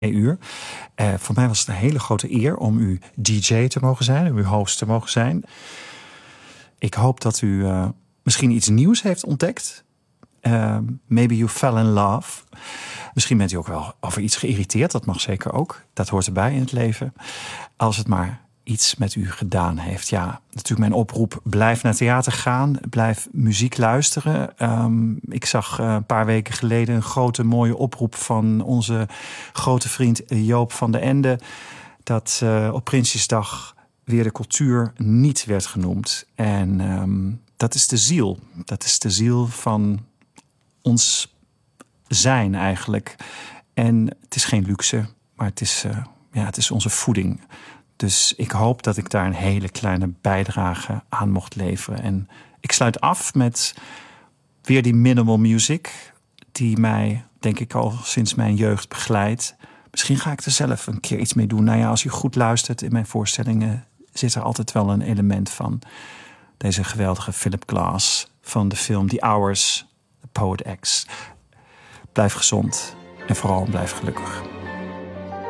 uur. Voor mij was het een hele grote eer om u DJ te mogen zijn, uw host te mogen zijn. Ik hoop dat u misschien iets nieuws heeft ontdekt. Maybe you fell in love. Misschien bent u ook wel over iets geïrriteerd. Dat mag zeker ook. Dat hoort erbij in het leven. Als het maar iets met u gedaan heeft. Ja, natuurlijk mijn oproep. Blijf naar theater gaan. Blijf muziek luisteren. Ik zag een paar weken geleden een grote mooie oproep van onze grote vriend Joop van den Ende. Dat op Prinsjesdag weer de cultuur niet werd genoemd. En dat is de ziel. Dat is de ziel van ons zijn eigenlijk. En het is geen luxe, maar het is onze voeding. Dus ik hoop dat ik daar een hele kleine bijdrage aan mocht leveren. En ik sluit af met weer die minimal music, die mij, denk ik, al sinds mijn jeugd begeleidt. Misschien ga ik er zelf een keer iets mee doen. Nou ja, als u goed luistert in mijn voorstellingen, zit er altijd wel een element van deze geweldige Philip Glass van de film The Hours, The Poet X. Blijf gezond en vooral blijf gelukkig.